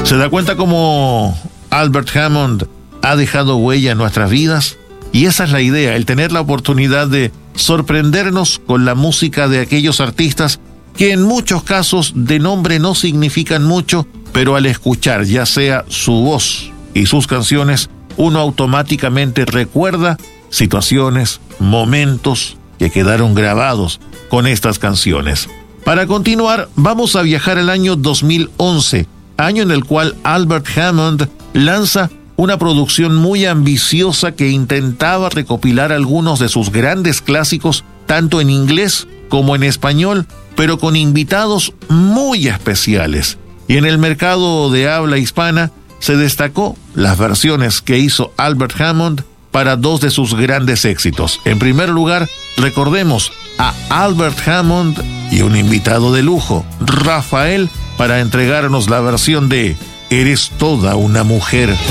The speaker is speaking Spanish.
¿Se da cuenta cómo Albert Hammond ha dejado huella en nuestras vidas? Y esa es la idea, el tener la oportunidad de sorprendernos con la música de aquellos artistas que en muchos casos de nombre no significan mucho, pero al escuchar ya sea su voz y sus canciones, uno automáticamente recuerda situaciones, momentos que quedaron grabados con estas canciones. Para continuar, vamos a viajar al año 2011, año en el cual Albert Hammond lanza una producción muy ambiciosa que intentaba recopilar algunos de sus grandes clásicos, tanto en inglés como en español, pero con invitados muy especiales. Y en el mercado de habla hispana se destacó las versiones que hizo Albert Hammond para dos de sus grandes éxitos. En primer lugar, recordemos a Albert Hammond y un invitado de lujo, Rafael, para entregarnos la versión de Eres toda una mujer.